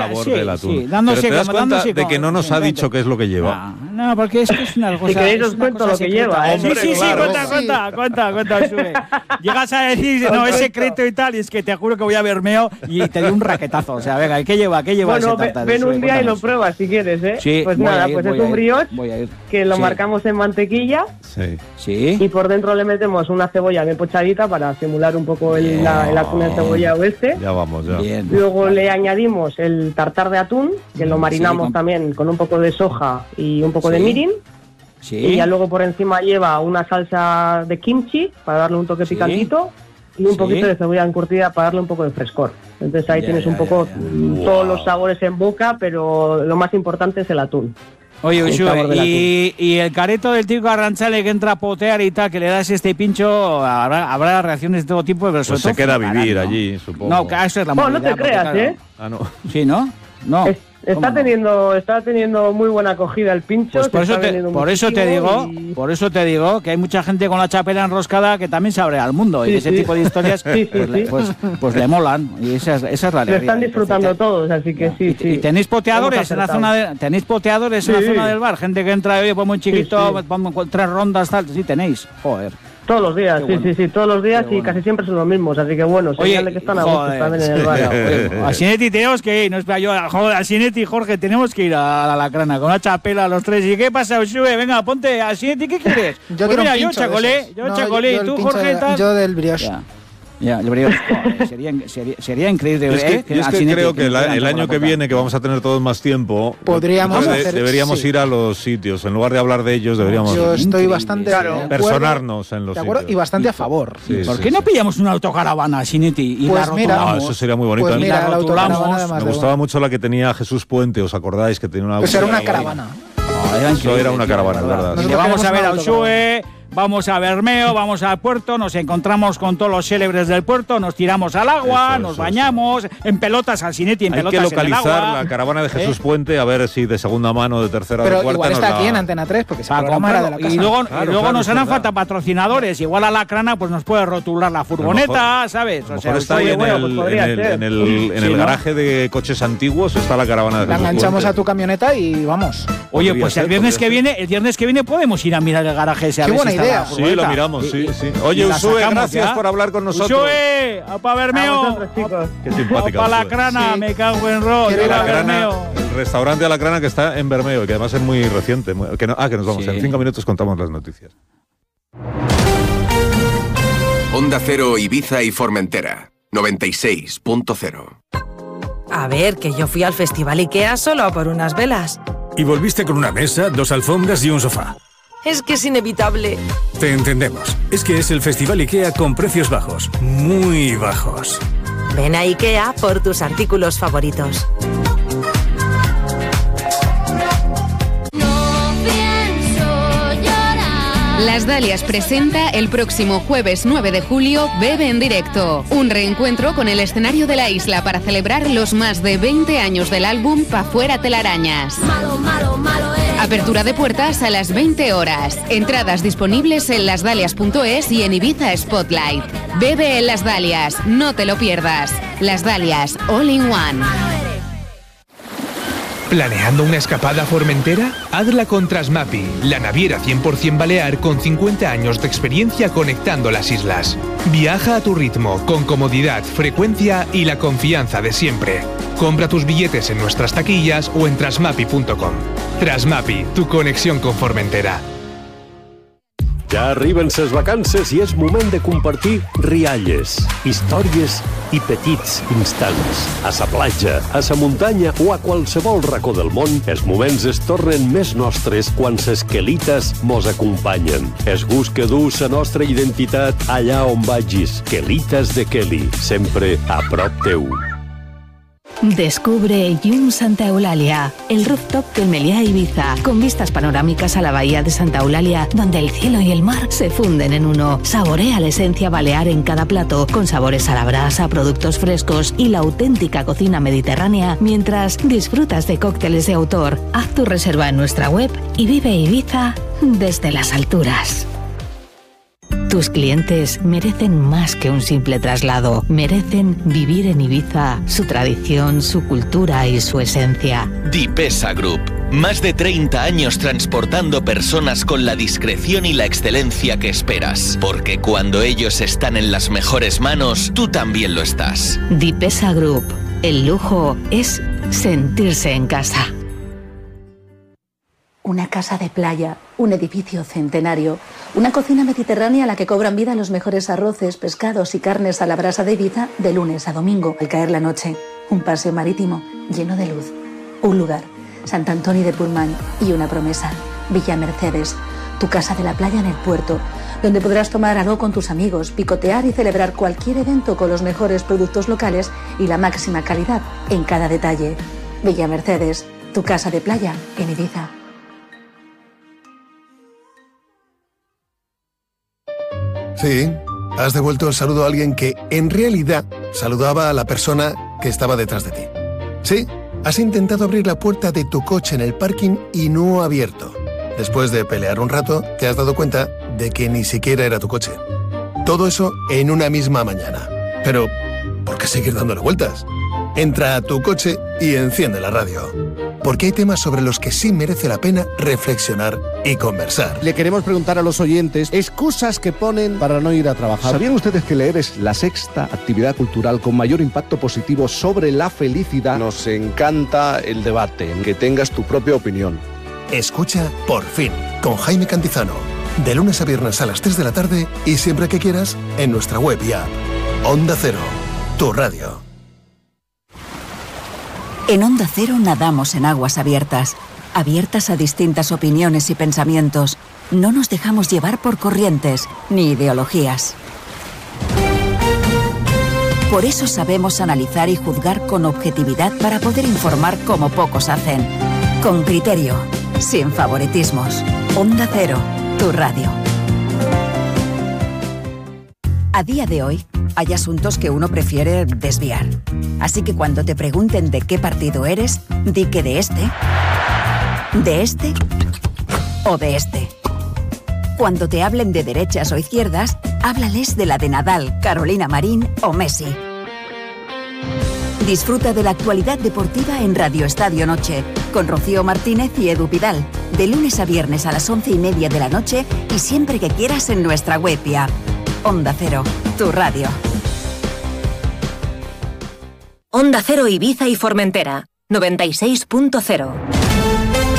sabor del atún. Sí, pero te das cuenta de que no nos ha dicho qué es lo que lleva. No, porque es que es una cosa... Si queréis os cuento lo que lleva. Hombre, sí, claro. Cuenta, Sube. Llegas a decir, no, es secreto y tal, y es que te juro que voy a Bermeo y te doy un raquetazo. O sea, venga, ¿qué lleva? Bueno, ven un día y lo pruebas si quieres, ¿eh? Sí, pues nada, pues es un brioche que lo marcamos en mantequilla. Sí. Y por dentro le metemos una cebolla bien pochadita para simular un poco el atún en cebolla oeste. Ya vamos, ya. Bien. Luego le añadimos el tartar de atún, que lo marinamos también con un poco de soja y un poco de mirin. Sí. Y ya luego por encima lleva una salsa de kimchi para darle un toque picantito y un poquito de cebolla encurtida para darle un poco de frescor. Entonces ahí tienes un poco todos los sabores en boca, pero lo más importante es el atún. Oye, Uxue, y el careto del tío Arranchale que entra a potear y tal, que le das este pincho, habrá reacciones de todo tipo, pero pues se queda a vivir allí, supongo. No, eso es la no te creas, claro, ¿eh? Ah, no. Sí, ¿no? No. Está teniendo muy buena acogida el pincho. Pues por eso te digo que hay mucha gente con la chapela enroscada que también se abre al mundo y ese tipo de historias pues le molan y esa es la alegría. Lo están disfrutando todos, así que sí. ¿Y tenéis poteadores en la zona del bar? Gente que entra, oye, pues muy chiquito, vamos con 3 rondas, tal. Sí, tenéis. Joder. Todos los días, sí, todos los días y casi siempre son los mismos, así que bueno, señale que están a gusto también en el bar. A Sinetti tenemos que ir, no espera yo, a Sinetti y Jorge tenemos que ir a la Lacrana con una chapela los tres. ¿Y qué pasa, Uxue? Venga, ponte a Sinetti, ¿qué quieres? Yo quiero mira, un pincho yo chacolé, y tú, Jorge, tal. Yo del brioche. Ya, el brioche, sería increíble. Es que creo que el año que viene, que vamos a tener todos más tiempo, deberíamos ir a los sitios. En lugar de hablar de ellos, deberíamos... Yo estoy bastante personarnos en los sitios. Y bastante a favor. ¿Por qué no pillamos una autocaravana, Sinetti? Y pues la rotulamos? Eso sería muy bonito. Pues mira, la autocaravana me gustaba mucho la que tenía Jesús Puente, ¿os acordáis? Que tenía una... Pues era una caravana. Eso era una caravana, es verdad. Le vamos a ver a Uxue, vamos a Bermeo, vamos al puerto, nos encontramos con todos los célebres del puerto, nos tiramos al agua, nos bañamos, en pelotas al Sinetti, en pelotas en el agua. Hay que localizar la caravana de Jesús Puente, a ver si de segunda mano, de tercera, de cuarta. Pero igual está aquí en Antena 3, porque se programa de la casa. Y luego nos harán falta patrocinadores, igual a la Crana pues nos puede rotular la furgoneta, ¿sabes? O sea, está ahí en el garaje de coches antiguos, está la caravana de Jesús Puente. La enganchamos a tu camioneta y vamos. Oye, pues el viernes que viene podemos ir a mirar el garaje ese. Qué buena idea. Sí, lo miramos, sí. Oye, Uxue, gracias por hablar con nosotros. Uxue, ¡apa Bermeo! Qué simpática. ¡Apa la Crana! Me cago en Ro. El restaurante a la Crana que está en Bermeo y que además es muy reciente. Que nos vamos. En 5 minutos contamos las noticias. Onda Cero, Ibiza y Formentera. 96.0. A ver, que yo fui al Festival IKEA solo por unas velas. Y volviste con una mesa, 2 alfombras y un sofá. Es que es inevitable. Te entendemos. Es que es el Festival IKEA con precios bajos. Muy bajos. Ven a IKEA por tus artículos favoritos. Las Dalias presenta el próximo jueves 9 de julio Bebe en directo. Un reencuentro con el escenario de la isla para celebrar los más de 20 años del álbum Pa' Fuera Telarañas. Apertura de puertas a las 20 horas. Entradas disponibles en lasdalias.es y en Ibiza Spotlight. Bebe en Las Dalias, no te lo pierdas. Las Dalias, all in one. ¿Planeando una escapada a Formentera? Hazla con Trasmapi, la naviera 100% balear con 50 años de experiencia conectando las islas. Viaja a tu ritmo, con comodidad, frecuencia y la confianza de siempre. Compra tus billetes en nuestras taquillas o en trasmapi.com. Trasmapi, tu conexión con Formentera. Ja arriben ses vacances i és moment de compartir rialles, històries i petits instants. A sa platja, a sa muntanya o a qualsevol racó del món, els moments es tornen més nostres quan ses quelites mos acompanyen. És gust que du sa nostra identitat allà on vagis. Quelites de Kelly, sempre a prop teu. Descubre Yum Santa Eulalia, el rooftop del Meliá Ibiza, con vistas panorámicas a la bahía de Santa Eulalia, donde el cielo y el mar se funden en uno. Saborea la esencia balear en cada plato, con sabores a la brasa, productos frescos y la auténtica cocina mediterránea, mientras disfrutas de cócteles de autor. Haz tu reserva en nuestra web y vive Ibiza desde las alturas. Tus clientes merecen más que un simple traslado. Merecen vivir en Ibiza su tradición, su cultura y su esencia. Dipesa Group. Más de 30 años transportando personas con la discreción y la excelencia que esperas. Porque cuando ellos están en las mejores manos, tú también lo estás. Dipesa Group. El lujo es sentirse en casa. Una casa de playa, un edificio centenario, una cocina mediterránea a la que cobran vida los mejores arroces, pescados y carnes a la brasa de Ibiza de lunes a domingo. Al caer la noche, un paseo marítimo lleno de luz. Un lugar, Sant Antoni de Portmany, y una promesa, Villa Mercedes, tu casa de la playa en el puerto, donde podrás tomar algo con tus amigos, picotear y celebrar cualquier evento con los mejores productos locales y la máxima calidad en cada detalle. Villa Mercedes, tu casa de playa en Ibiza. Sí, has devuelto el saludo a alguien que, en realidad, saludaba a la persona que estaba detrás de ti. Sí, has intentado abrir la puerta de tu coche en el parking y no ha abierto. Después de pelear un rato, te has dado cuenta de que ni siquiera era tu coche. Todo eso en una misma mañana. Pero, ¿por qué seguir dándole vueltas? Entra a tu coche y enciende la radio. Porque hay temas sobre los que sí merece la pena reflexionar y conversar. Le queremos preguntar a los oyentes excusas que ponen para no ir a trabajar. ¿Sabían ustedes que leer es la sexta actividad cultural con mayor impacto positivo sobre la felicidad? Nos encanta el debate, que tengas tu propia opinión. Escucha Por Fin, con Jaime Cantizano. De lunes a viernes a las 3 de la tarde y siempre que quieras en nuestra web y app. Onda Cero, tu radio. En Onda Cero nadamos en aguas abiertas, abiertas a distintas opiniones y pensamientos. No nos dejamos llevar por corrientes ni ideologías. Por eso sabemos analizar y juzgar con objetividad para poder informar como pocos hacen. Con criterio, sin favoritismos. Onda Cero, tu radio. A día de hoy, hay asuntos que uno prefiere desviar. Así que cuando te pregunten de qué partido eres, di que de este o de este. Cuando te hablen de derechas o izquierdas, háblales de la de Nadal, Carolina Marín o Messi. Disfruta de la actualidad deportiva en Radio Estadio Noche, con Rocío Martínez y Edu Pidal, de lunes a viernes a las 11:30 de la noche y siempre que quieras en nuestra web y app. Onda Cero, tu radio. Onda Cero Ibiza y Formentera, 96.0.